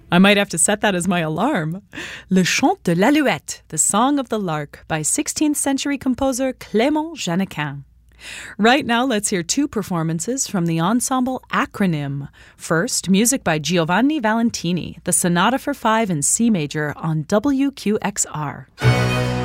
I might have to set that as my alarm. Le Chant de l'Alouette, the Song of the Lark, by 16th century composer Clément Jeannequin. Right now, let's hear two performances from the ensemble Acronym. First, music by Giovanni Valentini, the Sonata for Five in C major on WQXR.